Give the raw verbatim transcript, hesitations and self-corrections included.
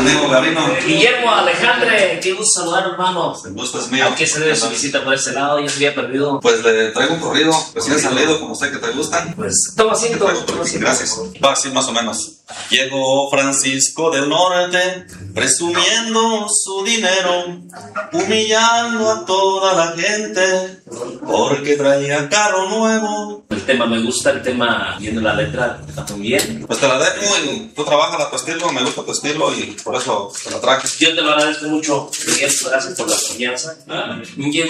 amigo Gabino. Guillermo, Alejandre, qué gusto saludar, hermano. El gusto es mío. ¿A qué se debe su visita por ese lado? Yo se había perdido. Pues le traigo un corrido, recién salido, como sé que te gustan. Pues toma asiento. Toma asiento. Gracias. Va así más o menos. Llegó Francisco del Norte, presumiendo su dinero, humillando a toda la gente, porque traía carro nuevo. El tema me gusta, el tema, viendo la letra, está muy bien. Pues te la dejo y tú trabajas a tu estilo, me gusta tu estilo y por eso te la traje. Yo te lo agradezco mucho, Miguel, gracias por la confianza. Llegó